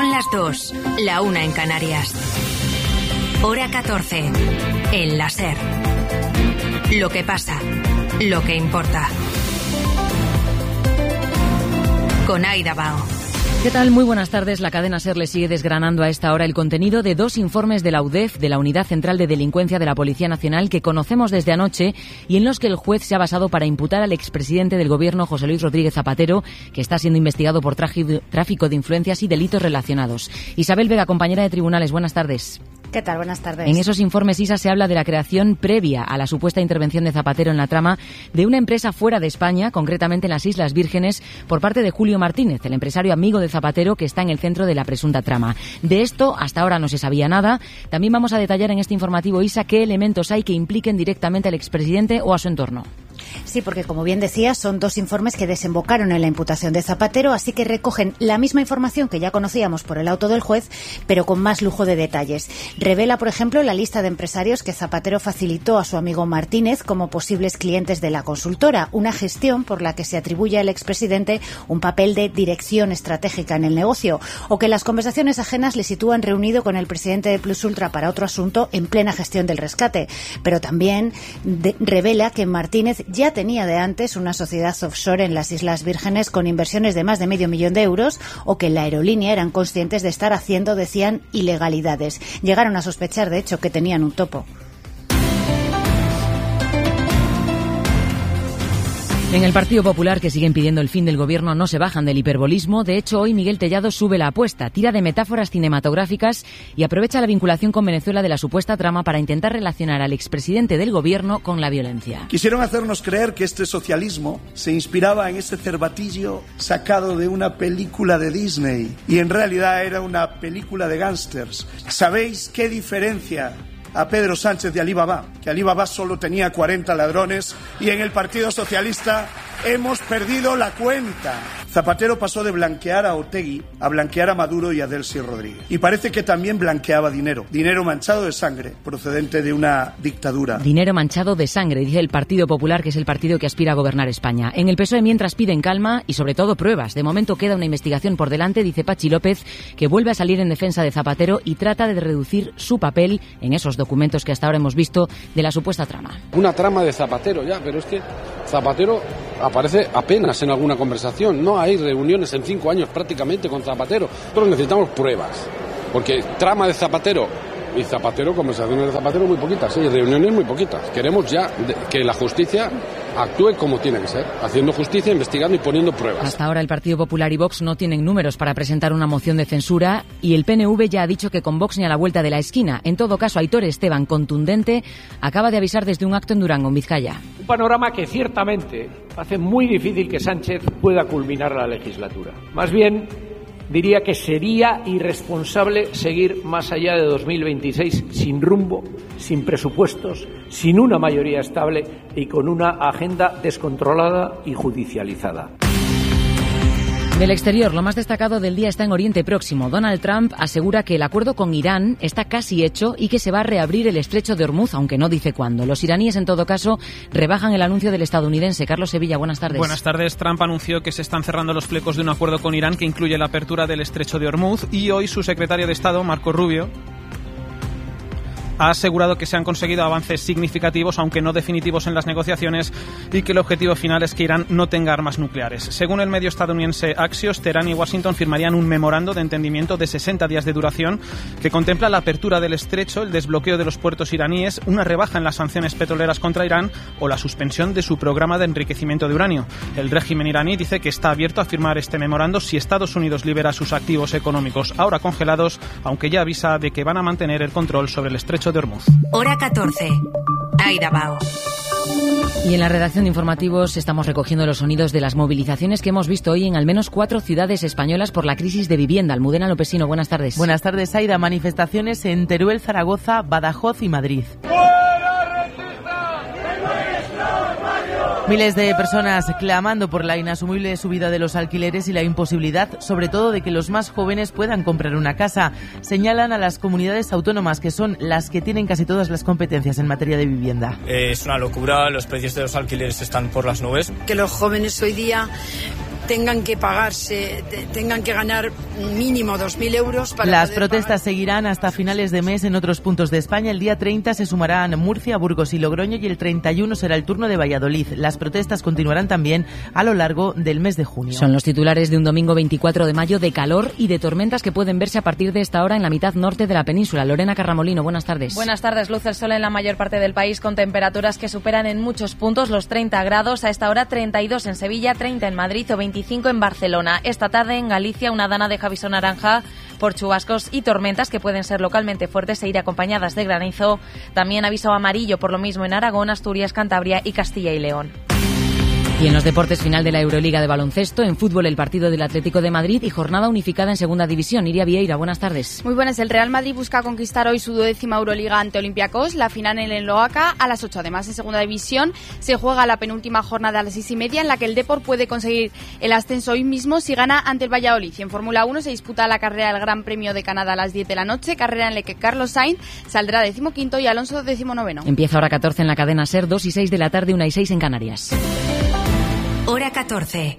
Son las 2, la 1 en Canarias. Hora 14, en la SER. Lo que pasa, lo que importa. Con Aida Bao. ¿Qué tal? Muy buenas tardes. La cadena SER le sigue desgranando a esta hora el contenido de 2 informes de la UDEF, de la Unidad Central de Delincuencia de la Policía Nacional, que conocemos desde anoche y en los que el juez se ha basado para imputar al expresidente del Gobierno, José Luis Rodríguez Zapatero, que está siendo investigado por tráfico de influencias y delitos relacionados. Isabel Vega, compañera de tribunales, buenas tardes. ¿Qué tal? Buenas tardes. En esos informes, Isa, se habla de la creación previa a la supuesta intervención de Zapatero en la trama de una empresa fuera de España, concretamente en las Islas Vírgenes, por parte de Julio Martínez, el empresario amigo de Zapatero que está en el centro de la presunta trama. De esto, hasta ahora no se sabía nada. También vamos a detallar en este informativo, Isa, qué elementos hay que impliquen directamente al expresidente o a su entorno. Sí, porque como bien decía, son 2 informes que desembocaron en la imputación de Zapatero, así que recogen la misma información que ya conocíamos por el auto del juez, pero con más lujo de detalles. Revela, por ejemplo, la lista de empresarios que Zapatero facilitó a su amigo Martínez como posibles clientes de la consultora, una gestión por la que se atribuye al expresidente un papel de dirección estratégica en el negocio, o que las conversaciones ajenas le sitúan reunido con el presidente de Plus Ultra para otro asunto en plena gestión del rescate. Pero también revela que Martínez ya tenía de antes una sociedad offshore en las Islas Vírgenes con inversiones de más de $500,000 euros, o que en la aerolínea eran conscientes de estar haciendo, decían, ilegalidades. Llegaron a sospechar, de hecho, que tenían un topo. En el Partido Popular, que siguen pidiendo el fin del gobierno, no se bajan del hiperbolismo. De hecho, hoy Miguel Tellado sube la apuesta, tira de metáforas cinematográficas y aprovecha la vinculación con Venezuela de la supuesta trama para intentar relacionar al expresidente del gobierno con la violencia. Quisieron hacernos creer que este socialismo se inspiraba en ese cervatillo sacado de una película de Disney y en realidad era una película de gángsters. ¿Sabéis qué diferencia a Pedro Sánchez de Alí Baba? Que Alí Baba solo tenía 40 ladrones y en el Partido Socialista hemos perdido la cuenta. Zapatero pasó de blanquear a Otegi a blanquear a Maduro y a Delcy Rodríguez. Y parece que también blanqueaba dinero manchado de sangre procedente de una dictadura. Dinero manchado de sangre, dice el Partido Popular, que es el partido que aspira a gobernar España. En el PSOE, mientras, piden calma y sobre todo pruebas. De momento queda una investigación por delante, dice Pachi López, que vuelve a salir en defensa de Zapatero y trata de reducir su papel en esos documentos que hasta ahora hemos visto de la supuesta trama. Una trama de Zapatero ya, pero es que Zapatero aparece apenas en alguna conversación. No hay reuniones en 5 años prácticamente con Zapatero. Nosotros necesitamos pruebas, porque trama de Zapatero y Zapatero, conversaciones de Zapatero muy poquitas, y reuniones muy poquitas. Queremos ya que la justicia actúe como tiene que ser, haciendo justicia, investigando y poniendo pruebas. Hasta ahora el Partido Popular y Vox no tienen números para presentar una moción de censura y el PNV ya ha dicho que con Vox ni a la vuelta de la esquina. En todo caso, Aitor Esteban, contundente, acaba de avisar desde un acto en Durango, en Vizcaya. Un panorama que ciertamente hace muy difícil que Sánchez pueda culminar la legislatura. Más bien, diría que sería irresponsable seguir más allá de 2026 sin rumbo, sin presupuestos, sin una mayoría estable y con una agenda descontrolada y judicializada. Del exterior, lo más destacado del día está en Oriente Próximo. Donald Trump asegura que el acuerdo con Irán está casi hecho y que se va a reabrir el estrecho de Hormuz, aunque no dice cuándo. Los iraníes, en todo caso, rebajan el anuncio del estadounidense. Carlos Sevilla, buenas tardes. Buenas tardes. Trump anunció que se están cerrando los flecos de un acuerdo con Irán que incluye la apertura del estrecho de Hormuz y hoy su secretario de Estado, Marco Rubio, ha asegurado que se han conseguido avances significativos, aunque no definitivos, en las negociaciones y que el objetivo final es que Irán no tenga armas nucleares. Según el medio estadounidense Axios, Teherán y Washington firmarían un memorando de entendimiento de 60 días de duración que contempla la apertura del estrecho, el desbloqueo de los puertos iraníes, una rebaja en las sanciones petroleras contra Irán o la suspensión de su programa de enriquecimiento de uranio. El régimen iraní dice que está abierto a firmar este memorando si Estados Unidos libera sus activos económicos ahora congelados, aunque ya avisa de que van a mantener el control sobre el estrecho de Hormuz. Hora 14. Aida Bao. Y en la redacción de informativos estamos recogiendo los sonidos de las movilizaciones que hemos visto hoy en al menos 4 ciudades españolas por la crisis de vivienda. Almudena Lopesino, buenas tardes. Buenas tardes, Aida. Manifestaciones en Teruel, Zaragoza, Badajoz y Madrid. Miles de personas clamando por la inasumible subida de los alquileres y la imposibilidad, sobre todo, de que los más jóvenes puedan comprar una casa. Señalan a las comunidades autónomas, que son las que tienen casi todas las competencias en materia de vivienda. Es una locura, los precios de los alquileres están por las nubes. Que los jóvenes hoy día tengan que pagarse, tengan que ganar mínimo 2.000 euros para Las poder protestas seguirán hasta finales de mes en otros puntos de España. El día 30 se sumarán Murcia, Burgos y Logroño y el 31 será el turno de Valladolid. Las protestas continuarán también a lo largo del mes de junio. Son los titulares de un domingo 24 de mayo de calor y de tormentas que pueden verse a partir de esta hora en la mitad norte de la península. Lorena Carramolino, buenas tardes. Buenas tardes. Luce el sol en la mayor parte del país con temperaturas que superan en muchos puntos los 30 grados. A esta hora 32 en Sevilla, 30 en Madrid o 25 en Barcelona. Esta tarde en Galicia una dana deja aviso naranja por chubascos y tormentas que pueden ser localmente fuertes e ir acompañadas de granizo. También aviso amarillo por lo mismo en Aragón, Asturias, Cantabria y Castilla y León. Y en los deportes, final de la Euroliga de baloncesto, en fútbol el partido del Atlético de Madrid y jornada unificada en segunda división. Iria Vieira, buenas tardes. Muy buenas. El Real Madrid busca conquistar hoy su 12ª Euroliga ante Olympiacos, la final en el Oaca a las 8. Además, en segunda división se juega la penúltima jornada a las 6:30 en la que el Depor puede conseguir el ascenso hoy mismo si gana ante el Valladolid. Y en Fórmula 1 se disputa la carrera del Gran Premio de Canadá a las 10 de la noche, carrera en la que Carlos Sainz saldrá 15º y Alonso 19º. Empieza hora 14 en la cadena SER, 2 y 6 de la tarde, 1 y 6 en Canarias. Hora 14.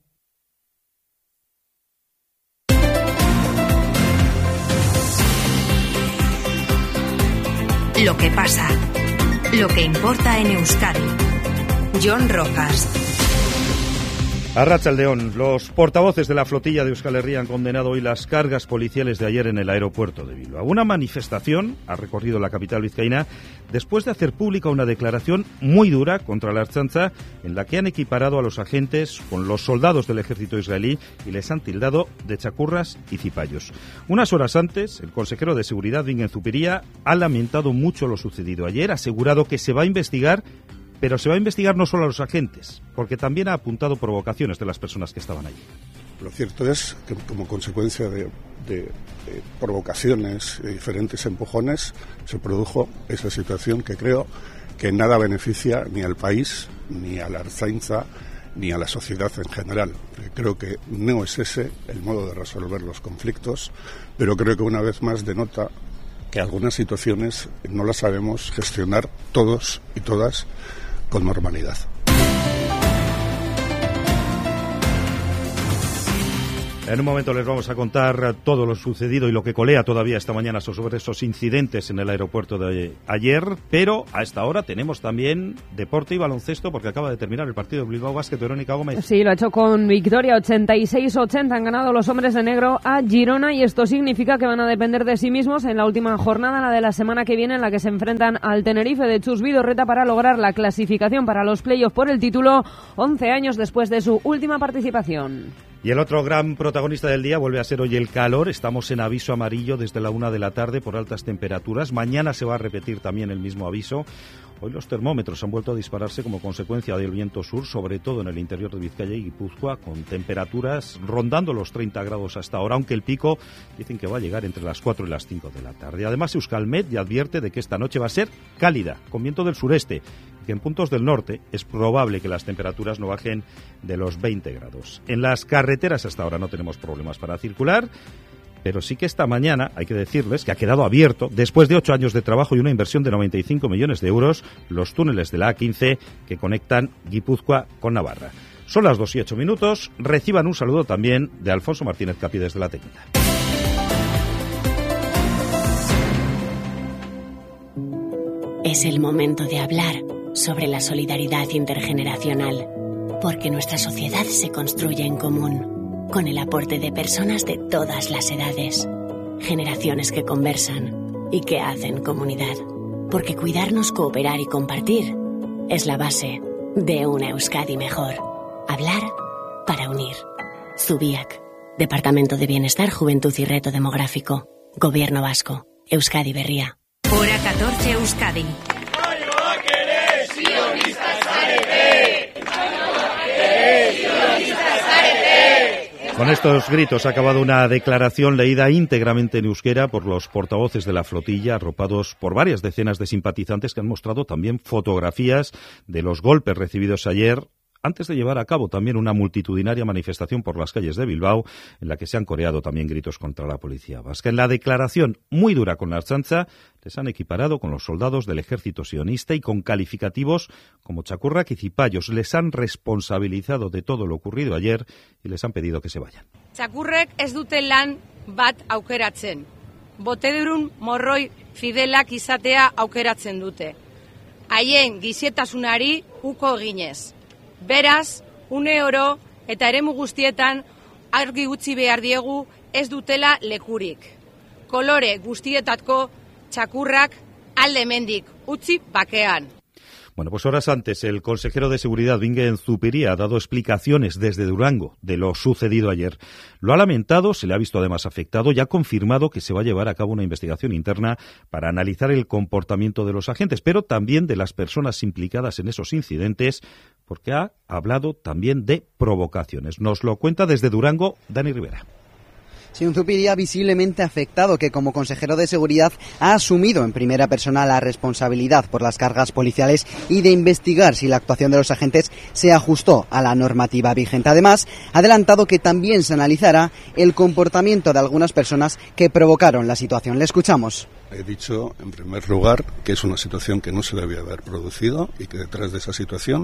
Lo que pasa, lo que importa en Euskadi. Jon Rojas. Arratsaldeon, los portavoces de la flotilla de Euskal Herria han condenado hoy las cargas policiales de ayer en el aeropuerto de Bilbao. Una manifestación ha recorrido la capital vizcaína después de hacer pública una declaración muy dura contra la Ertzaintza en la que han equiparado a los agentes con los soldados del ejército israelí y les han tildado de chacurras y cipayos. Unas horas antes, el consejero de Seguridad, Bingen Zupiria, ha lamentado mucho lo sucedido ayer, ha asegurado que se va a investigar. Pero se va a investigar no solo a los agentes, porque también ha apuntado provocaciones de las personas que estaban allí. Lo cierto es que como consecuencia de provocaciones y diferentes empujones se produjo esa situación que creo que nada beneficia ni al país, ni a la Ertzaintza, ni a la sociedad en general. Creo que no es ese el modo de resolver los conflictos, pero creo que una vez más denota que algunas situaciones no las sabemos gestionar todos y todas con normalidad. En un momento les vamos a contar todo lo sucedido y lo que colea todavía esta mañana sobre esos incidentes en el aeropuerto de ayer, pero a esta hora tenemos también deporte y baloncesto porque acaba de terminar el partido de Bilbao Basket. Verónica Gómez. Sí, lo ha hecho con victoria 86-80. Han ganado los hombres de negro a Girona y esto significa que van a depender de sí mismos en la última jornada, la de la semana que viene, en la que se enfrentan al Tenerife de Chus Vidorreta para lograr la clasificación para los playoffs por el título 11 años después de su última participación. Y el otro gran protagonista del día vuelve a ser hoy el calor. Estamos en aviso amarillo desde la 1 de la tarde por altas temperaturas. Mañana se va a repetir también el mismo aviso. Hoy los termómetros han vuelto a dispararse como consecuencia del viento sur, sobre todo en el interior de Vizcaya y Guipúzcoa, con temperaturas rondando los 30 grados hasta ahora, aunque el pico dicen que va a llegar entre las 4 y las 5 de la tarde. Además, Euskalmet ya advierte de que esta noche va a ser cálida, con viento del sureste, que en puntos del norte es probable que las temperaturas no bajen de los 20 grados. En las carreteras hasta ahora no tenemos problemas para circular, pero sí que esta mañana hay que decirles que ha quedado abierto, después de 8 años de trabajo y una inversión de 95 millones de euros, los túneles de la A15 que conectan Guipúzcoa con Navarra. Son las 2:08. Reciban un saludo también de Alfonso Martínez Capi desde la técnica. Es el momento de hablar sobre la solidaridad intergeneracional, porque nuestra sociedad se construye en común, con el aporte de personas de todas las edades, generaciones que conversan y que hacen comunidad, porque cuidarnos, cooperar y compartir es la base de una Euskadi mejor. Hablar para unir. Zubiak, Departamento de Bienestar, Juventud y Reto Demográfico, Gobierno Vasco, Euskadi Berria. Hora 14 Euskadi. Con estos gritos ha acabado una declaración leída íntegramente en euskera por los portavoces de la flotilla, arropados por varias decenas de simpatizantes que han mostrado también fotografías de los golpes recibidos ayer antes de llevar a cabo también una multitudinaria manifestación por las calles de Bilbao, en la que se han coreado también gritos contra la policía vasca. En la declaración muy dura con la Ertzaintza, les han equiparado con los soldados del ejército sionista y con calificativos como txakurrak y cipayos. Les han responsabilizado de todo lo ocurrido ayer y les han pedido que se vayan. Txakurrek ez dute lan bat aukeratzen. Botedurun morroi fidelak izatea aukeratzen dute. Haien gizietasunari uko eginez. Beraz, une oro eta eremu guztietan argi utzi behar diegu ez dutela lekurik. Kolore guztietako txakurrak alde hemendik utzi bakean. Bueno, pues horas antes, el consejero de Seguridad, Bingen Zupiria, ha dado explicaciones desde Durango de lo sucedido ayer. Lo ha lamentado, se le ha visto además afectado y ha confirmado que se va a llevar a cabo una investigación interna para analizar el comportamiento de los agentes, pero también de las personas implicadas en esos incidentes, porque ha hablado también de provocaciones. Nos lo cuenta desde Durango Dani Rivera. Sí, un Zupiria visiblemente afectado que como consejero de Seguridad ha asumido en primera persona la responsabilidad por las cargas policiales y de investigar si la actuación de los agentes se ajustó a la normativa vigente. Además, ha adelantado que también se analizará el comportamiento de algunas personas que provocaron la situación. Le escuchamos. He dicho, en primer lugar, que es una situación que no se debía haber producido y que detrás de esa situación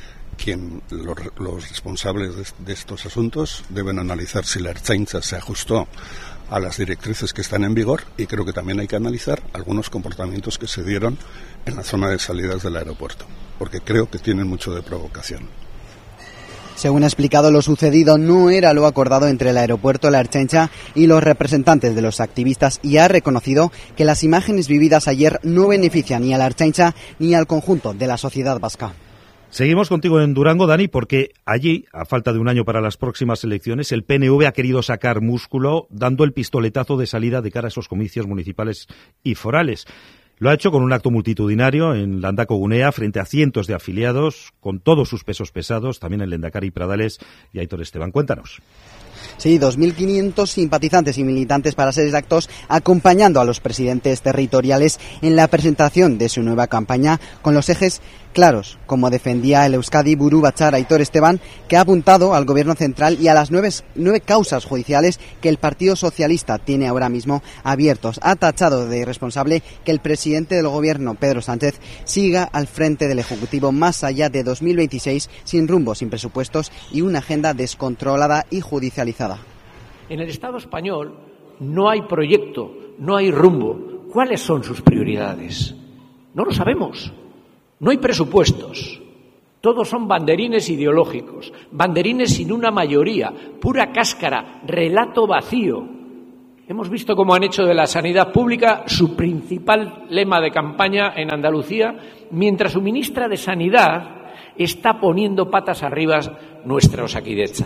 los responsables de estos asuntos deben analizar si la Ertzaintza se ajustó a las directrices que están en vigor, y creo que también hay que analizar algunos comportamientos que se dieron en la zona de salidas del aeropuerto, porque creo que tienen mucho de provocación. Según ha explicado, lo sucedido no era lo acordado entre el aeropuerto, la Ertzaintza y los representantes de los activistas, y ha reconocido que las imágenes vividas ayer no benefician ni a la Ertzaintza ni al conjunto de la sociedad vasca. Seguimos contigo en Durango, Dani, porque allí, a falta de un año para las próximas elecciones, el PNV ha querido sacar músculo dando el pistoletazo de salida de cara a esos comicios municipales y forales. Lo ha hecho con un acto multitudinario en Landako Gunea frente a cientos de afiliados, con todos sus pesos pesados, también en Lehendakari Pradales y Aitor Esteban. Cuéntanos. Sí, 2.500 simpatizantes y militantes, para ser exactos, acompañando a los presidentes territoriales en la presentación de su nueva campaña, con los ejes claros, como defendía el Euskadi Buru Batzar Aitor Esteban, que ha apuntado al gobierno central y a las nueve causas judiciales que el Partido Socialista tiene ahora mismo abiertos. Ha tachado de irresponsable que el presidente del gobierno, Pedro Sánchez, siga al frente del Ejecutivo más allá de 2026, sin rumbo, sin presupuestos y una agenda descontrolada y judicializada. En el Estado español no hay proyecto, no hay rumbo. ¿Cuáles son sus prioridades? No lo sabemos. No hay presupuestos. Todos son banderines ideológicos, banderines sin una mayoría, pura cáscara, relato vacío. Hemos visto cómo han hecho de la sanidad pública su principal lema de campaña en Andalucía, mientras su ministra de Sanidad está poniendo patas arriba nuestra Osakidetza.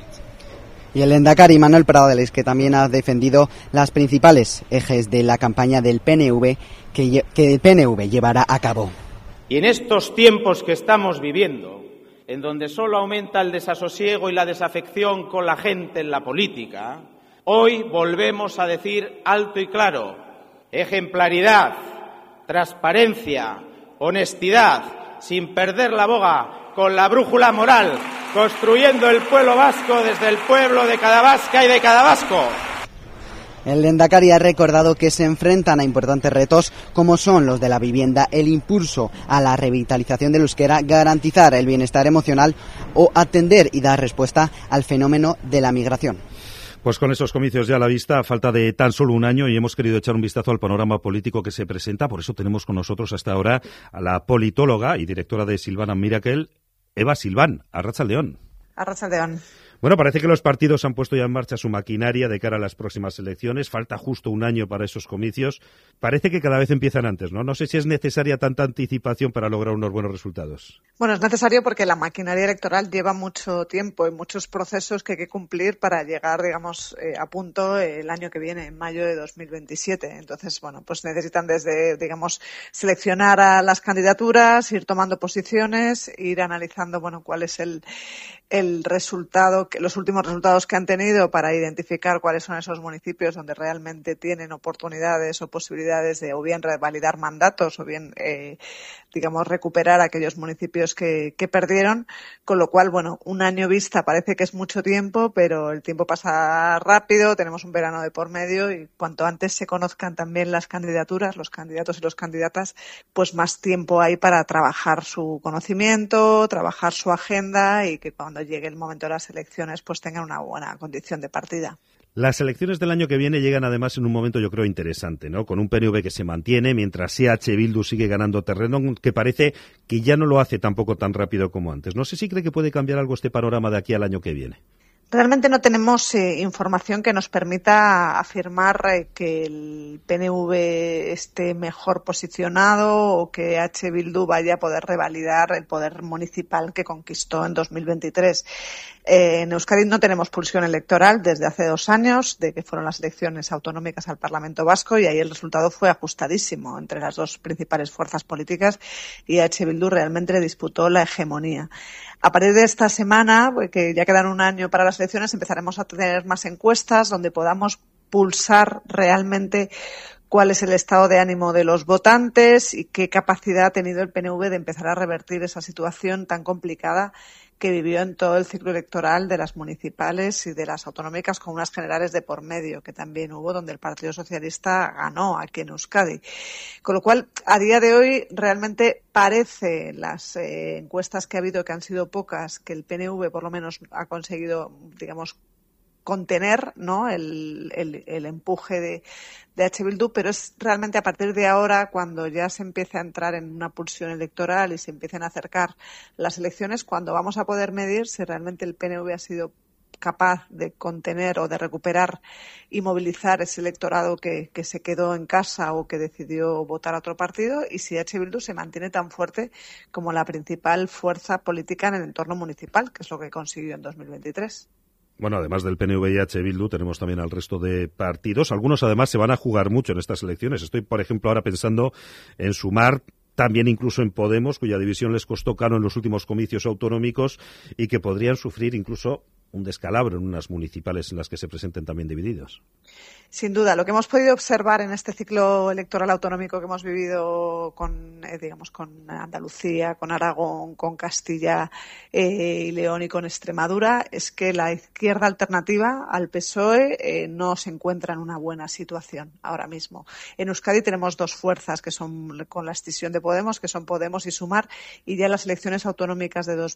Y el Lehendakari Manuel Pradales, que también ha defendido las principales ejes de la campaña del PNV que el PNV llevará a cabo. Y en estos tiempos que estamos viviendo, en donde solo aumenta el desasosiego y la desafección con la gente en la política, hoy volvemos a decir alto y claro: ejemplaridad, transparencia, honestidad, sin perder la boga, con la brújula moral, construyendo el pueblo vasco desde el pueblo de cada vasca y de cada vasco. El Lehendakari ha recordado que se enfrentan a importantes retos como son los de la vivienda, el impulso a la revitalización del euskera, garantizar el bienestar emocional o atender y dar respuesta al fenómeno de la migración. Pues con esos comicios ya a la vista, a falta de tan solo un año, y hemos querido echar un vistazo al panorama político que se presenta. Por eso tenemos con nosotros hasta ahora a la politóloga y directora de Silvan and Miracle, Eva Silvan. Arratsaldeon. Arratsaldeon. Bueno, parece que los partidos han puesto ya en marcha su maquinaria de cara a las próximas elecciones. Falta justo un año para esos comicios. Parece que cada vez empiezan antes, ¿no? No sé si es necesaria tanta anticipación para lograr unos buenos resultados. Bueno, es necesario porque la maquinaria electoral lleva mucho tiempo y muchos procesos que hay que cumplir para llegar, digamos, a punto el año que viene, en mayo de 2027. Entonces, bueno, pues necesitan desde, digamos, seleccionar a las candidaturas, ir tomando posiciones, ir analizando, bueno, cuál es los últimos resultados que han tenido para identificar cuáles son esos municipios donde realmente tienen oportunidades o posibilidades de o bien revalidar mandatos o bien, recuperar aquellos municipios que perdieron, con lo cual, un año vista parece que es mucho tiempo, pero el tiempo pasa rápido, tenemos un verano de por medio y cuanto antes se conozcan también las candidaturas, los candidatos y las candidatas, pues más tiempo hay para trabajar su conocimiento, trabajar su agenda y que cuando llegue el momento de las elecciones pues tengan una buena condición de partida. Las elecciones del año que viene llegan además en un momento yo creo interesante, ¿no? Con un PNV que se mantiene mientras EH Bildu sigue ganando terreno, que parece que ya no lo hace tampoco tan rápido como antes. No sé si cree que puede cambiar algo este panorama de aquí al año que viene. Realmente no tenemos información que nos permita afirmar que el PNV esté mejor posicionado o que EH Bildu vaya a poder revalidar el poder municipal que conquistó en 2023. En Euskadi no tenemos pulsión electoral desde hace 2 años, de que fueron las elecciones autonómicas al Parlamento Vasco, y ahí el resultado fue ajustadísimo entre las dos principales fuerzas políticas y EH Bildu realmente le disputó la hegemonía. A partir de esta semana, que ya quedan 1 año para las elecciones, empezaremos a tener más encuestas donde podamos pulsar realmente cuál es el estado de ánimo de los votantes y qué capacidad ha tenido el PNV de empezar a revertir esa situación tan complicada que vivió en todo el ciclo electoral de las municipales y de las autonómicas, con unas generales de por medio que también hubo, donde el Partido Socialista ganó aquí en Euskadi. Con lo cual, a día de hoy, realmente parece, las encuestas que ha habido, que han sido pocas, que el PNV por lo menos ha conseguido, contener, ¿no?, el empuje de EH Bildu, pero es realmente a partir de ahora, cuando ya se empiece a entrar en una pulsión electoral y se empiecen a acercar las elecciones, cuando vamos a poder medir si realmente el PNV ha sido capaz de contener o de recuperar y movilizar ese electorado que se quedó en casa o que decidió votar a otro partido, y si EH Bildu se mantiene tan fuerte como la principal fuerza política en el entorno municipal, que es lo que consiguió en 2023. Bueno, además del PNV y EH Bildu, tenemos también al resto de partidos. Algunos, además, se van a jugar mucho en estas elecciones. Estoy, por ejemplo, ahora pensando en Sumar, también incluso en Podemos, cuya división les costó caro en los últimos comicios autonómicos y que podrían sufrir incluso un descalabro en unas municipales en las que se presenten también divididos. Sin duda, lo que hemos podido observar en este ciclo electoral autonómico que hemos vivido con Andalucía, con Aragón, con Castilla y León y con Extremadura, es que la izquierda alternativa al PSOE no se encuentra en una buena situación ahora mismo. En Euskadi tenemos 2 fuerzas que son con la escisión de Podemos, que son Podemos y Sumar, y ya en las elecciones autonómicas de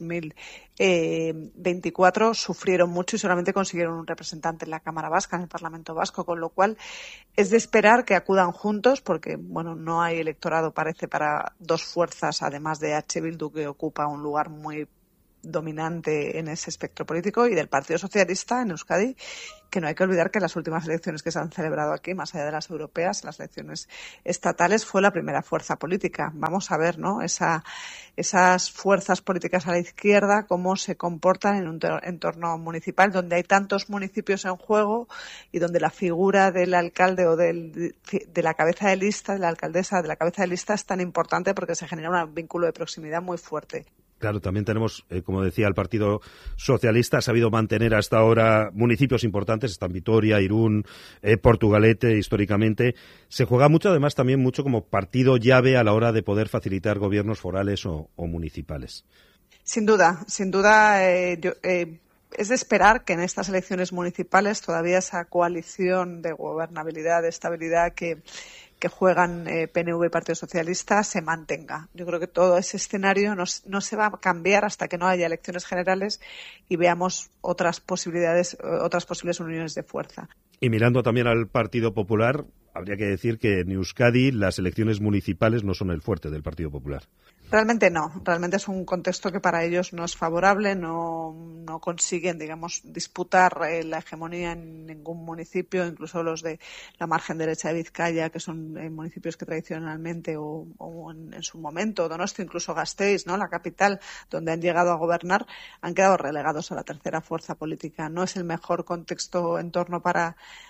2024 sufrieron mucho y solamente consiguieron un representante en la Cámara Vasca, en el Parlamento Vasco, con lo cual es de esperar que acudan juntos, porque no hay electorado, parece, para 2 fuerzas, además de EH Bildu, que ocupa un lugar muy dominante en ese espectro político, y del Partido Socialista en Euskadi, que no hay que olvidar que las últimas elecciones que se han celebrado aquí, más allá de las europeas, las elecciones estatales, fue la primera fuerza política. Vamos a ver, ¿no?, esas fuerzas políticas a la izquierda, cómo se comportan en un entorno municipal donde hay tantos municipios en juego y donde la figura del alcalde o de la cabeza de lista, de la alcaldesa, de la cabeza de lista, es tan importante porque se genera un vínculo de proximidad muy fuerte. Claro, también tenemos, como decía, el Partido Socialista ha sabido mantener hasta ahora municipios importantes, están Vitoria, Irún, Portugalete, históricamente. Se juega mucho, además, también mucho como partido llave a la hora de poder facilitar gobiernos forales o municipales. Sin duda. Es de esperar que en estas elecciones municipales todavía esa coalición de gobernabilidad, de estabilidad que juegan PNV y Partido Socialista se mantenga. Yo creo que todo ese escenario no se va a cambiar hasta que no haya elecciones generales y veamos otras posibles uniones de fuerza. Y mirando también al Partido Popular, habría que decir que en Euskadi las elecciones municipales no son el fuerte del Partido Popular. Realmente no. Realmente es un contexto que para ellos no es favorable, no consiguen, disputar la hegemonía en ningún municipio, incluso los de la margen derecha de Vizcaya, que son municipios que tradicionalmente o en su momento, Donosti, incluso Gasteiz, ¿no?, la capital, donde han llegado a gobernar, han quedado relegados a la tercera fuerza política. No es el mejor contexto entorno para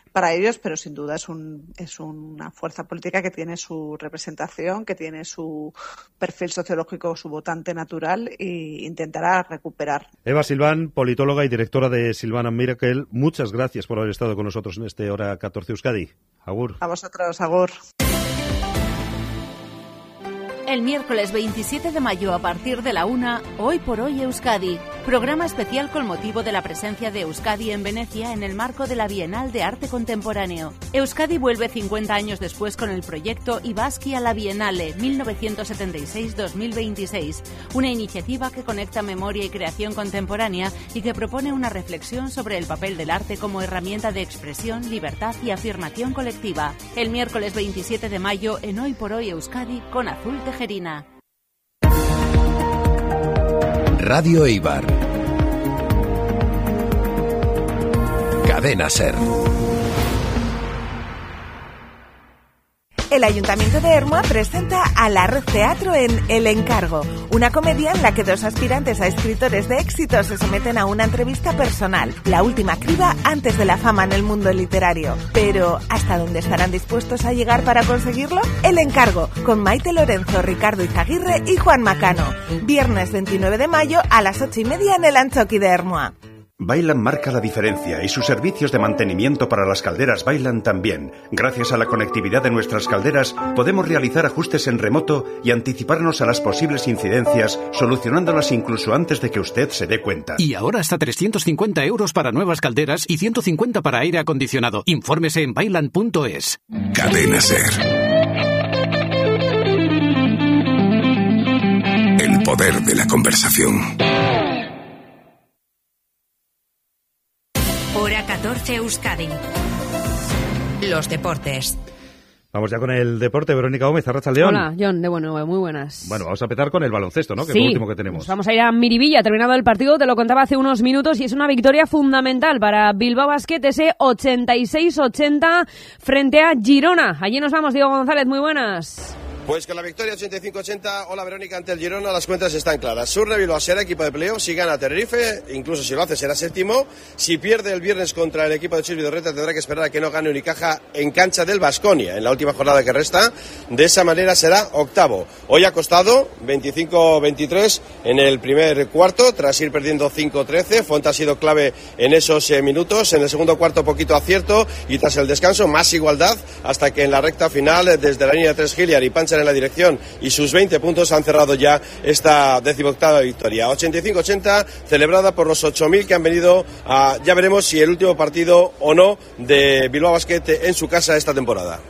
para ellos, pero sin duda es una fuerza política que tiene su representación, que tiene su perfil sociológico, su votante natural, e intentará recuperar. Eva Silván, politóloga y directora de Silvana Miracle, muchas gracias por haber estado con nosotros en este Hora 14 Euskadi. Agur. A vosotros, agur. El miércoles 27 de mayo a partir de la 1, Hoy por Hoy Euskadi. Programa especial con motivo de la presencia de Euskadi en Venecia en el marco de la Bienal de Arte Contemporáneo. Euskadi vuelve 50 años después con el proyecto Ibaski a la Bienale 1976-2026, una iniciativa que conecta memoria y creación contemporánea y que propone una reflexión sobre el papel del arte como herramienta de expresión, libertad y afirmación colectiva. El miércoles 27 de mayo en Hoy por Hoy Euskadi con Azul Tejerina. Radio Eibar. Cadena SER. El Ayuntamiento de Ermua presenta a la Red Teatro en El Encargo, una comedia en la que dos aspirantes a escritores de éxito se someten a una entrevista personal, la última criba antes de la fama en el mundo literario. Pero, ¿hasta dónde estarán dispuestos a llegar para conseguirlo? El Encargo, con Maite Lorenzo, Ricardo Izaguirre y Juan Macano. Viernes 29 de mayo a las 8:30 en el Antzoki de Ermua. Bailan marca la diferencia y sus servicios de mantenimiento para las calderas Bailan también. Gracias a la conectividad de nuestras calderas podemos realizar ajustes en remoto y anticiparnos a las posibles incidencias, solucionándolas incluso antes de que usted se dé cuenta. Y ahora hasta 350 euros para nuevas calderas y 150 para aire acondicionado. Infórmese en bailan.es. Cadena SER. El poder de la conversación. Hora 14 Euskadi. Los deportes. Vamos ya con el deporte. Verónica Gómez, arratsaldeón. Hola, John, de nuevo, muy buenas. Bueno, vamos a empezar con el baloncesto, ¿no? Que sí, es lo último que tenemos. Vamos a ir a Miribilla, terminado el partido, te lo contaba hace unos minutos, y es una victoria fundamental para Bilbao Basket, ese 86-80 frente a Girona. Allí nos vamos, Diego González, muy buenas. Pues con la victoria 85-80, hola Verónica, ante el Girona las cuentas están claras. Surne Bilbao será equipo de playoff, si gana Tenerife, incluso si lo hace será séptimo. Si pierde el viernes contra el equipo de Chus Vidorreta tendrá que esperar a que no gane Unicaja en cancha del Baskonia en la última jornada que resta. De esa manera será octavo. Hoy ha costado 25-23 en el primer cuarto, tras ir perdiendo 5-13. Fonte ha sido clave en esos minutos. En el segundo cuarto poquito acierto y tras el descanso más igualdad hasta que en la recta final desde la línea 3 Hilliard y Pancha en la dirección y sus 20 puntos han cerrado ya esta 18ª victoria. 85-80, celebrada por los 8.000 que han venido a... Ya veremos si el último partido o no de Bilbao Basket en su casa esta temporada.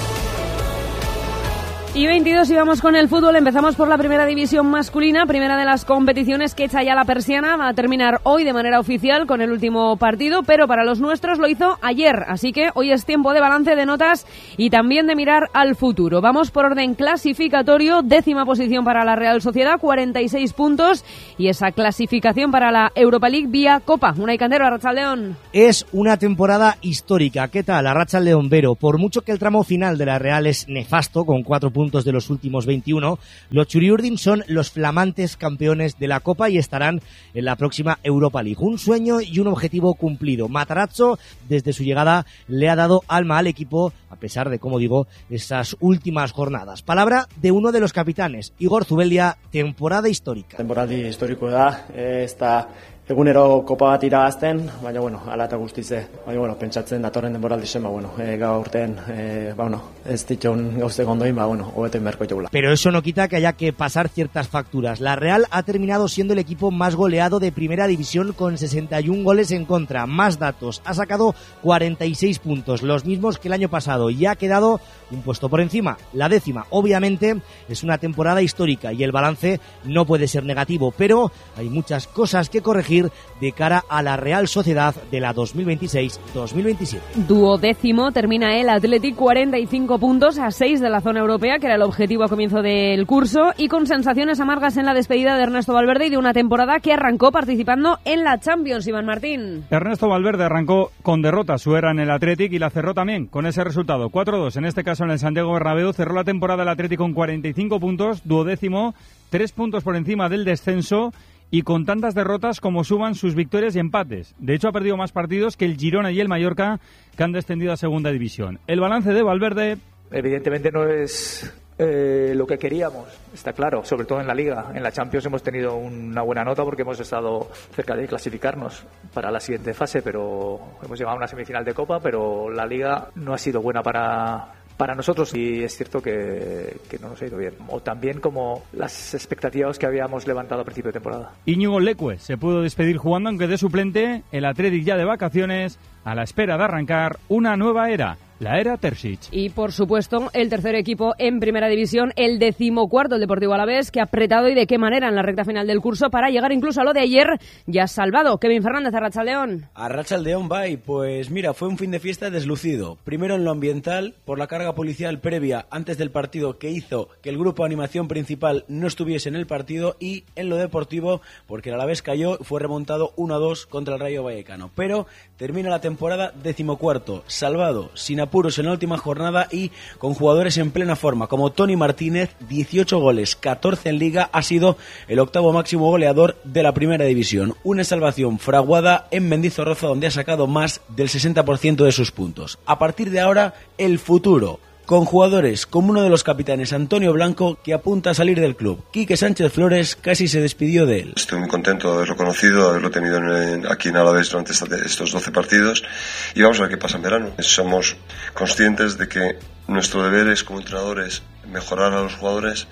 Y 22 y vamos con el fútbol. Empezamos por la primera división masculina, primera de las competiciones que echa ya la persiana. Va a terminar hoy de manera oficial con el último partido, pero para los nuestros lo hizo ayer. Así que hoy es tiempo de balance de notas y también de mirar al futuro. Vamos por orden clasificatorio, 10ª posición para la Real Sociedad, 46 puntos. Y esa clasificación para la Europa League vía Copa. Unai Cantero, arratsaldeon. Es una temporada histórica. ¿Qué tal, arratsaldeon, Vero? Por mucho que el tramo final de la Real es nefasto, con 4 puntos de los últimos 21, los Txuri-Urdin son los flamantes campeones de la Copa y estarán en la próxima Europa League. Un sueño y un objetivo cumplido. Matarazzo, desde su llegada, le ha dado alma al equipo, a pesar de, como digo, esas últimas jornadas. Palabra de uno de los capitanes, Igor Zubeldia, temporada histórica. Temporada histórico da, está egunero kopa bat irabazten, baina hala eta guztize, baina pentsatzen datorren denboraldi zen, gaurten, ez ditun gauztek ondoin, hobeto inberko jugula. Pero eso no quita que haya que pasar ciertas facturas. La Real ha terminado siendo el equipo más goleado de primera división con 61 goles en contra. Más datos, ha sacado 46 puntos, los mismos que el año pasado, y ha quedado un puesto por encima, la 10ª. Obviamente es una temporada histórica y el balance no puede ser negativo, pero hay muchas cosas que corregir de cara a la Real Sociedad de la 2026-2027. 12º termina el Athletic, 45 puntos a 6 de la zona europea, que era el objetivo a comienzo del curso, y con sensaciones amargas en la despedida de Ernesto Valverde y de una temporada que arrancó participando en la Champions. Iván Martín. Ernesto Valverde arrancó con derrota, su era en el Athletic, y la cerró también con ese resultado, 4-2, en este caso en el Santiago Bernabéu. Cerró la temporada el Athletic con 45 puntos, 12º, 3 puntos por encima del descenso, y con tantas derrotas como suman sus victorias y empates. De hecho, ha perdido más partidos que el Girona y el Mallorca, que han descendido a segunda división. El balance de Valverde... Evidentemente no es lo que queríamos, está claro, sobre todo en la Liga. En la Champions hemos tenido una buena nota porque hemos estado cerca de clasificarnos para la siguiente fase, pero hemos llegado a una semifinal de Copa, pero la Liga no ha sido buena para nosotros, y es cierto que no nos ha ido bien, o también como las expectativas que habíamos levantado a principio de temporada. Íñigo Leque se pudo despedir jugando, aunque de suplente. El Athletic ya de vacaciones, a la espera de arrancar una nueva era, la era Terzic. Y por supuesto el tercer equipo en primera división, el 14º, el Deportivo Alavés, que ha apretado y de qué manera en la recta final del curso para llegar incluso a lo de ayer ya salvado. Kevin Fernández, Arratsaldeon. Arratsaldeon, bye. Pues mira, fue un fin de fiesta deslucido. Primero en lo ambiental, por la carga policial previa antes del partido que hizo que el grupo de animación principal no estuviese en el partido, y en lo deportivo porque el Alavés cayó y fue remontado 1-2 contra el Rayo Vallecano. Pero termina la temporada 14º, salvado, sin apuros en la última jornada y con jugadores en plena forma como Toni Martínez, 18 goles, 14 en Liga, ha sido el octavo máximo goleador de la primera división. Una salvación fraguada en Mendizorroza, donde ha sacado más del 60% de sus puntos. A partir de ahora, el futuro, con jugadores como uno de los capitanes, Antonio Blanco, que apunta a salir del club. Quique Sánchez Flores casi se despidió de él. Estoy muy contento de haberlo conocido, de haberlo tenido aquí en Alavés durante estos 12 partidos, y vamos a ver qué pasa en verano. Somos conscientes de que nuestro deber es, como entrenadores, mejorar a los jugadores,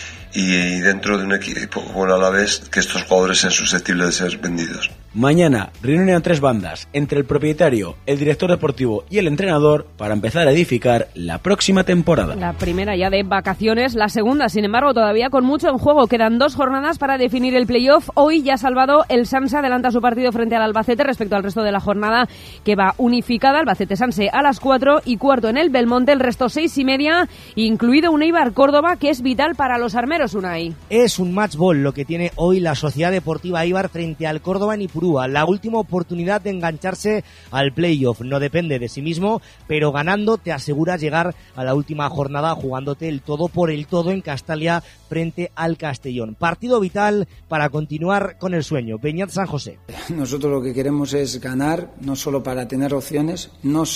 y dentro de un equipo como el Alavés, que estos jugadores sean susceptibles de ser vendidos. Mañana, reunión a 3 bandas entre el propietario, el director deportivo y el entrenador para empezar a edificar la próxima temporada. La primera ya de vacaciones, la segunda, sin embargo, todavía con mucho en juego. Quedan 2 jornadas para definir el playoff. Hoy ya salvado, el Sanse adelanta su partido frente al Albacete respecto al resto de la jornada, que va unificada. Albacete-Sanse a las 4 y cuarto en el Belmonte, el resto 6:30, incluido un Eibar-Córdoba que es vital para los armeros, Unai. Es un match ball lo que tiene hoy la Sociedad Deportiva Eibar frente al Córdoba en Ipurúa. La última oportunidad de engancharse al playoff. No depende de sí mismo, pero ganando te aseguras llegar a la última jornada jugándote el todo por el todo en Castalia frente al Castellón. Partido vital para continuar con el sueño. Beñat San José. Nosotros lo que queremos es ganar, no solo para tener opciones,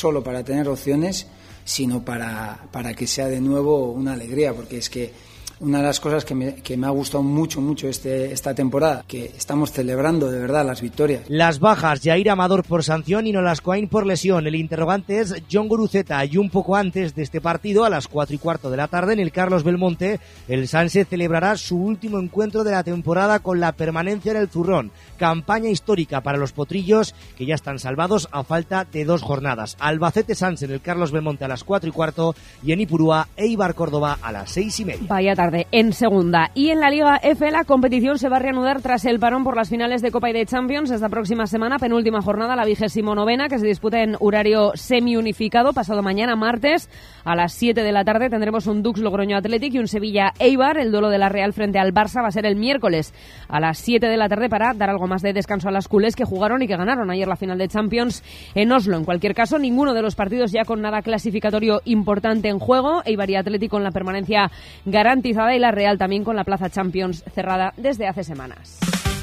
sino para que sea de nuevo una alegría, porque es que una de las cosas que me ha gustado mucho esta temporada, que estamos celebrando de verdad las victorias. Las bajas, Jair Amador por sanción y Nolascoain por lesión. El interrogante es John Guruceta, y un poco antes de este partido, a las 4:15 de la tarde, en el Carlos Belmonte, el Sanse celebrará su último encuentro de la temporada con la permanencia en el Zurrón. Campaña histórica para los potrillos, que ya están salvados a falta de 2 jornadas. Albacete-Sanse en el Carlos Belmonte a las 4:15 y en Ipurúa, Eibar-Córdoba a las 6:30. Vaya tarde en segunda. Y en la Liga F, la competición se va a reanudar tras el parón por las finales de Copa y de Champions esta próxima semana, penúltima jornada, la 29ª, que se disputa en horario semi-unificado. Pasado mañana, martes, a las 7 de la tarde, tendremos un Dux Logroño Athletic y un Sevilla Eibar. El duelo de la Real frente al Barça va a ser el miércoles a las 7 de la tarde, para dar algo más de descanso a las culés, que jugaron y que ganaron ayer la final de Champions en Oslo. En cualquier caso, ninguno de los partidos ya con nada clasificatorio importante en juego. Eibar y Athletic con la permanencia garantizada, y la Real también con la plaza Champions cerrada desde hace semanas.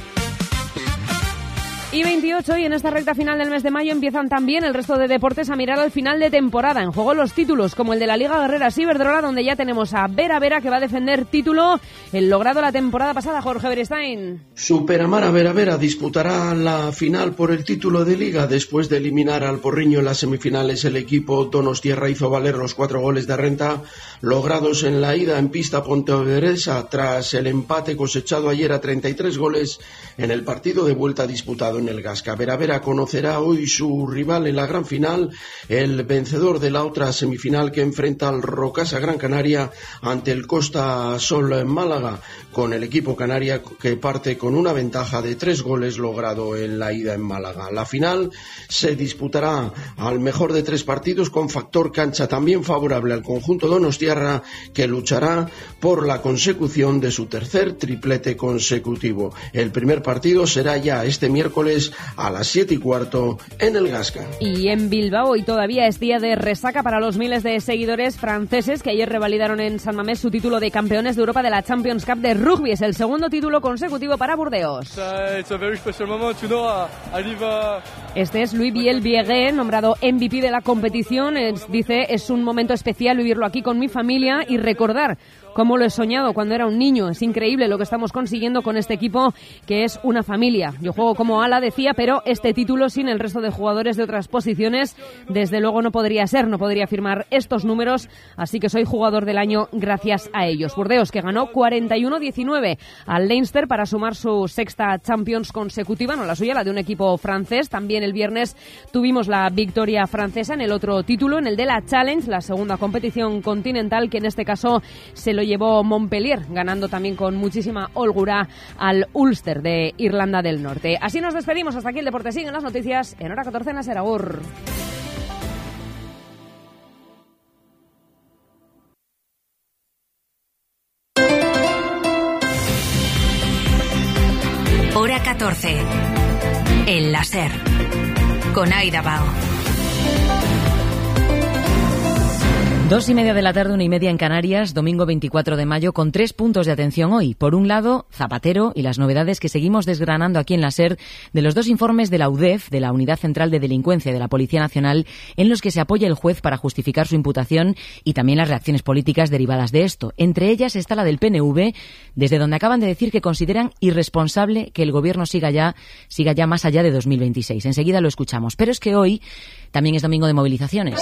Y 28, y en esta recta final del mes de mayo empiezan también el resto de deportes a mirar al final de temporada. En juego los títulos, como el de la Liga Guerreras Iberdrola, donde ya tenemos a Vera Vera, que va a defender título, el logrado la temporada pasada. Jorge Beristain. Superamara Vera Vera disputará la final por el título de Liga. Después de eliminar al Porriño en las semifinales, el equipo donostiarra hizo valer los 4 goles de renta logrados en la ida en pista pontevedresa, tras el empate cosechado ayer a 33 goles en el partido de vuelta disputado en el Gasca. Vera Vera conocerá hoy su rival en la gran final, el vencedor de la otra semifinal, que enfrenta al Rocasa Gran Canaria ante el Costa Sol en Málaga, con el equipo canaria que parte con una ventaja de 3 goles logrado en la ida en Málaga. La final se disputará al mejor de 3 partidos, con factor cancha también favorable al conjunto donostiarra, que luchará por la consecución de su tercer triplete consecutivo. El primer partido será ya este miércoles miércoles a las 7:15 en el Gasca. Y en Bilbao hoy todavía es día de resaca para los miles de seguidores franceses que ayer revalidaron en San Mamés su título de campeones de Europa de la Champions Cup de rugby. Es el segundo título consecutivo para Burdeos. Este es Louis Biel-Bieguet, nombrado MVP de la competición. Dice, es un momento especial vivirlo aquí con mi familia y recordar cómo lo he soñado cuando era un niño. Es increíble lo que estamos consiguiendo con este equipo, que es una familia. Yo juego como ala, decía, pero este título sin el resto de jugadores de otras posiciones, desde luego no podría ser, no podría firmar estos números, así que soy jugador del año gracias a ellos. Burdeos, que ganó 41-19 al Leinster para sumar su sexta Champions consecutiva, no la suya, la de un equipo francés. También el viernes tuvimos la victoria francesa en el otro título, en el de la Challenge, la segunda competición continental, que en este caso se lo llevó Montpellier, ganando también con muchísima holgura al Ulster de Irlanda del Norte. Así nos despedimos. Hasta aquí el Deporte. Siguen las noticias en hora 14 en Aser. Agur. Hora 14 en la Ser con Aida Bao. 2:30 de la tarde, 1:30 en Canarias, domingo 24 de mayo, con 3 puntos de atención hoy. Por un lado, Zapatero y las novedades que seguimos desgranando aquí en la SER de los 2 informes de la UDEF, de la Unidad Central de Delincuencia de la Policía Nacional, en los que se apoya el juez para justificar su imputación y también las reacciones políticas derivadas de esto. Entre ellas está la del PNV, desde donde acaban de decir que consideran irresponsable que el Gobierno siga ya más allá de 2026. Enseguida lo escuchamos. Pero es que hoy también es domingo de movilizaciones.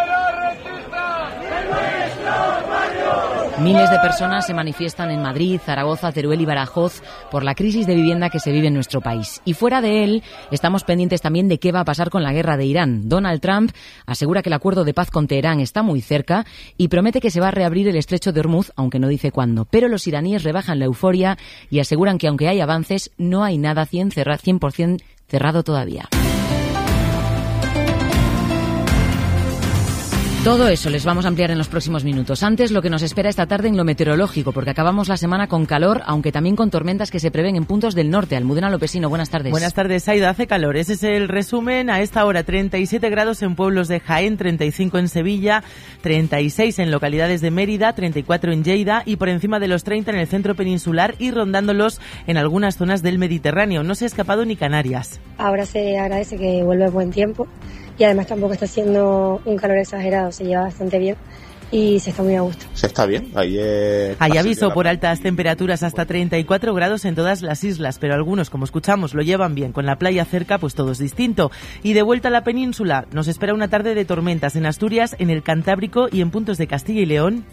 Miles de personas se manifiestan en Madrid, Zaragoza, Teruel y Badajoz por la crisis de vivienda que se vive en nuestro país. Y fuera de él, estamos pendientes también de qué va a pasar con la guerra de Irán. Donald Trump asegura que el acuerdo de paz con Teherán está muy cerca y promete que se va a reabrir el estrecho de Hormuz, aunque no dice cuándo. Pero los iraníes rebajan la euforia y aseguran que aunque hay avances, no hay nada 100% cerrado todavía. Todo eso les vamos a ampliar en los próximos minutos. Antes, lo que nos espera esta tarde en lo meteorológico, porque acabamos la semana con calor, aunque también con tormentas que se prevén en puntos del norte. Almudena Lopesino, buenas tardes. Buenas tardes, Aida. Hace calor. Ese es el resumen. A esta hora, 37 grados en pueblos de Jaén, 35 en Sevilla, 36 en localidades de Mérida, 34 en Lleida y por encima de los 30 en el centro peninsular y rondándolos en algunas zonas del Mediterráneo. No se ha escapado ni Canarias. Ahora se agradece que vuelva buen tiempo. Y además tampoco está haciendo un calor exagerado, se lleva bastante bien y se está muy a gusto. Se está bien. Hay aviso por altas temperaturas hasta 34 grados en todas las islas, pero algunos, como escuchamos, lo llevan bien. Con la playa cerca, pues todo es distinto. Y de vuelta a la península, nos espera una tarde de tormentas en Asturias, en el Cantábrico y en puntos de Castilla y León,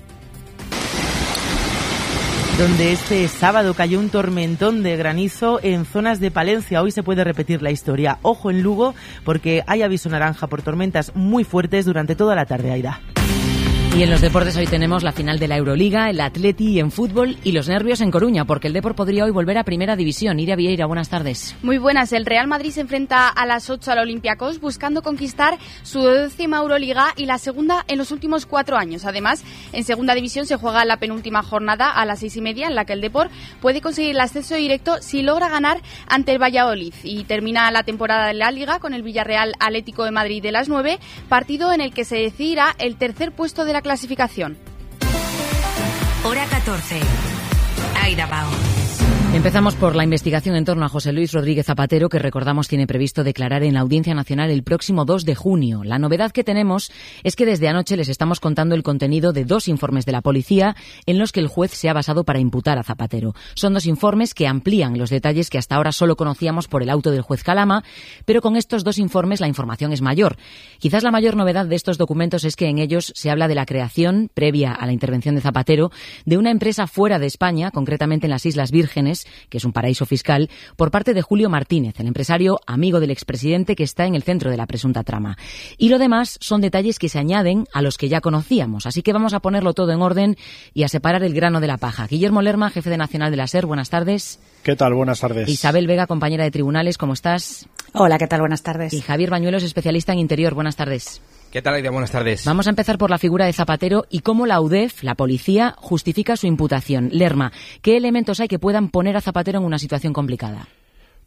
donde este sábado cayó un tormentón de granizo en zonas de Palencia. Hoy se puede repetir la historia. Ojo en Lugo, porque hay aviso naranja por tormentas muy fuertes durante toda la tarde, Aida. Y en los deportes hoy tenemos la final de la Euroliga, el Atleti en fútbol y los nervios en Coruña, porque el Depor podría hoy volver a Primera División. Iria Vieira, buenas tardes. Muy buenas. El Real Madrid se enfrenta a las 8 al Olympiacos buscando conquistar su 10ª Euroliga y la segunda en los últimos 4 años. Además, en Segunda División se juega la penúltima jornada a las 6:30 en la que el Depor puede conseguir el ascenso directo si logra ganar ante el Valladolid. Y termina la temporada de la Liga con el Villarreal Atlético de Madrid de las 9, partido en el que se decidirá el tercer puesto de la clasificación. Hora 14. Aida Bao. Empezamos por la investigación en torno a José Luis Rodríguez Zapatero, que recordamos tiene previsto declarar en la Audiencia Nacional el próximo 2 de junio. La novedad que tenemos es que desde anoche les estamos contando el contenido de 2 informes de la policía en los que el juez se ha basado para imputar a Zapatero. Son 2 informes que amplían los detalles que hasta ahora solo conocíamos por el auto del juez Calama, pero con estos 2 informes la información es mayor. Quizás la mayor novedad de estos documentos es que en ellos se habla de la creación, previa a la intervención de Zapatero, de una empresa fuera de España, concretamente en las Islas Vírgenes, que es un paraíso fiscal, por parte de Julio Martínez, el empresario amigo del expresidente que está en el centro de la presunta trama. Y lo demás son detalles que se añaden a los que ya conocíamos, así que vamos a ponerlo todo en orden y a separar el grano de la paja. Guillermo Lerma, jefe de Nacional de la SER, buenas tardes. ¿Qué tal? Buenas tardes. Isabel Vega, compañera de tribunales, ¿cómo estás? Hola, ¿qué tal? Buenas tardes. Y Javier Bañuelos, especialista en interior, buenas tardes. ¿Qué tal, Aida? Buenas tardes. Vamos a empezar por la figura de Zapatero y cómo la UDEF, la policía, justifica su imputación. Lerma, ¿qué elementos hay que puedan poner a Zapatero en una situación complicada?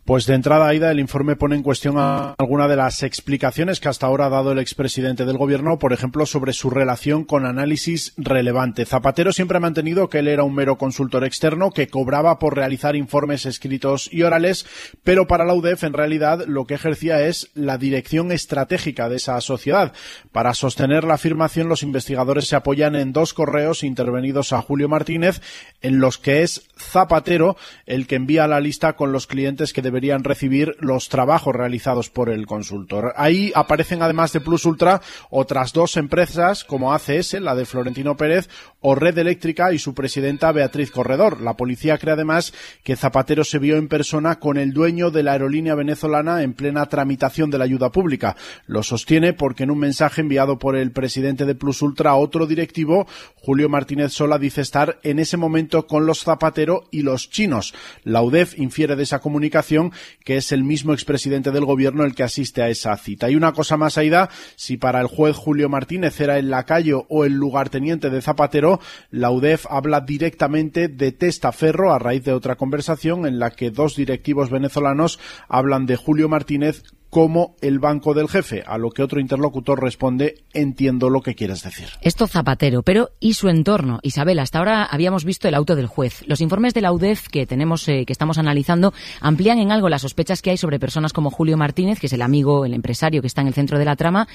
Pues de entrada, Aida, el informe pone en cuestión alguna de las explicaciones que hasta ahora ha dado el expresidente del gobierno, por ejemplo, sobre su relación con análisis relevante. Zapatero siempre ha mantenido que él era un mero consultor externo que cobraba por realizar informes escritos y orales, pero para la UDEF en realidad lo que ejercía es la dirección estratégica de esa sociedad. Para sostener la afirmación, los investigadores se apoyan en 2 correos intervenidos a Julio Martínez, en los que es Zapatero el que envía la lista con los clientes que deberían recibir los trabajos realizados por el consultor. Ahí aparecen, además de Plus Ultra, otras 2 empresas como ACS, la de Florentino Pérez, o Red Eléctrica y su presidenta Beatriz Corredor. La policía cree además que Zapatero se vio en persona con el dueño de la aerolínea venezolana en plena tramitación de la ayuda pública. Lo sostiene porque en un mensaje enviado por el presidente de Plus Ultra a otro directivo, Julio Martínez Sola dice estar en ese momento con los Zapatero y los chinos. La UDEF infiere de esa comunicación que es el mismo expresidente del gobierno el que asiste a esa cita. Y una cosa más, Aida, si para el juez Julio Martínez era el lacayo o el lugarteniente de Zapatero, la UDEF habla directamente de testaferro a raíz de otra conversación en la que 2 directivos venezolanos hablan de Julio Martínez como el banco del jefe, a lo que otro interlocutor responde: entiendo lo que quieres decir. Esto Zapatero, pero ¿y su entorno? Isabel, hasta ahora habíamos visto el auto del juez. Los informes de la UDEF que estamos analizando amplían en algo las sospechas que hay sobre personas como Julio Martínez, que es el amigo, el empresario que está en el centro de la trama,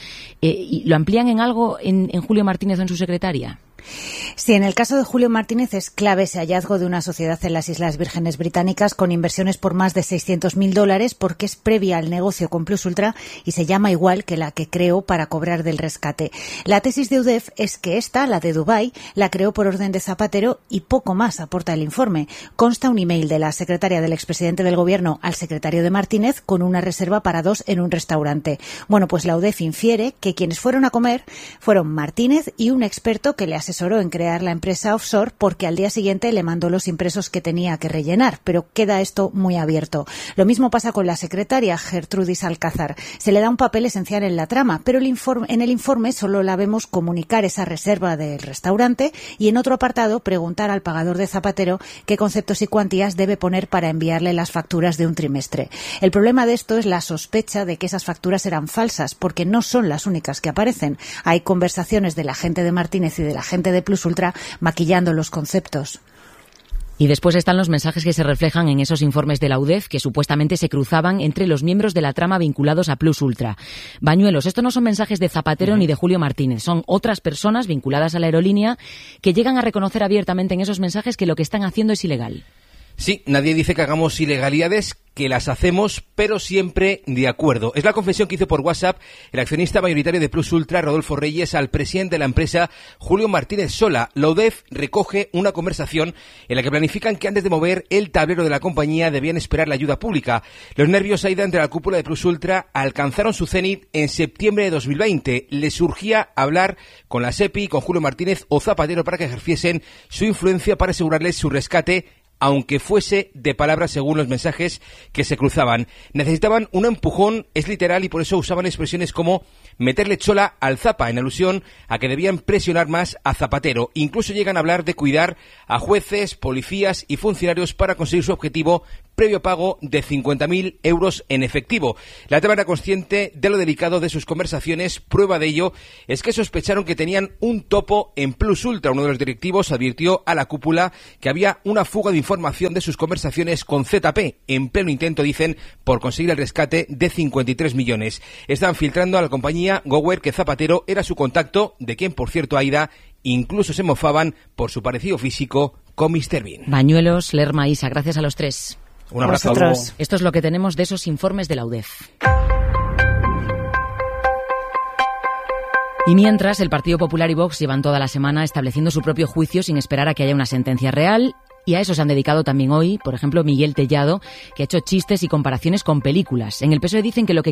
y lo amplían en algo en Julio Martínez o en su secretaria. Sí, en el caso de Julio Martínez es clave ese hallazgo de una sociedad en las Islas Vírgenes Británicas con inversiones por más de $600.000 porque es previa al negocio con Plus Ultra y se llama igual que la que creó para cobrar del rescate. La tesis de UDEF es que esta, la de Dubái, la creó por orden de Zapatero y poco más aporta el informe. Consta un email de la secretaria del expresidente del gobierno al secretario de Martínez con una reserva para 2 en un restaurante. Bueno, pues la UDEF infiere que quienes fueron a comer fueron Martínez y un experto que le asesoró en crear la empresa offshore porque al día siguiente le mandó los impresos que tenía que rellenar, pero queda esto muy abierto. Lo mismo pasa con la secretaria Gertrudis Alcázar. Se le da un papel esencial en la trama, pero en el informe solo la vemos comunicar esa reserva del restaurante y en otro apartado preguntar al pagador de Zapatero qué conceptos y cuantías debe poner para enviarle las facturas de un trimestre. El problema de esto es la sospecha de que esas facturas eran falsas, porque no son las únicas que aparecen. Hay conversaciones de la gente de Martínez y de la gente de Plus Ultra maquillando los conceptos. Y después están los mensajes que se reflejan en esos informes de la UDEF que supuestamente se cruzaban entre los miembros de la trama vinculados a Plus Ultra. Bañuelos, estos no son mensajes de Zapatero ni de Julio Martínez, son otras personas vinculadas a la aerolínea que llegan a reconocer abiertamente en esos mensajes que lo que están haciendo es ilegal. Sí, nadie dice que hagamos ilegalidades, que las hacemos, pero siempre de acuerdo. Es la confesión que hizo por WhatsApp el accionista mayoritario de Plus Ultra, Rodolfo Reyes, al presidente de la empresa, Julio Martínez Sola. La UDEF recoge una conversación en la que planifican que antes de mover el tablero de la compañía debían esperar la ayuda pública. Los nervios ahí entre la cúpula de Plus Ultra alcanzaron su cenit en septiembre de 2020. Les surgía hablar con la SEPI, con Julio Martínez o Zapatero para que ejerciesen su influencia para asegurarles su rescate, aunque fuese de palabras según los mensajes que se cruzaban. Necesitaban un empujón, es literal, y por eso usaban expresiones como meterle chola al Zapa, en alusión a que debían presionar más a Zapatero. Incluso llegan a hablar de cuidar a jueces, policías y funcionarios para conseguir su objetivo previo pago de 50.000 euros en efectivo. La trama era consciente de lo delicado de sus conversaciones. Prueba de ello es que sospecharon que tenían un topo en Plus Ultra. Uno de los directivos advirtió a la cúpula que había una fuga de información de sus conversaciones con ZP, en pleno intento, dicen, por conseguir el rescate de 53 millones. Están filtrando a la compañía Gower que Zapatero era su contacto, de quien, por cierto, Aida, incluso se mofaban por su parecido físico con Mr. Bean. Bañuelos, Lerma, Isa, gracias a los tres. Un abrazo. Esto es lo que tenemos de esos informes de la UDEF. Y mientras, el Partido Popular y Vox llevan toda la semana estableciendo su propio juicio sin esperar a que haya una sentencia real. Y a eso se han dedicado también hoy, por ejemplo, Miguel Tellado, que ha hecho chistes y comparaciones con películas. En el PSOE dicen que lo que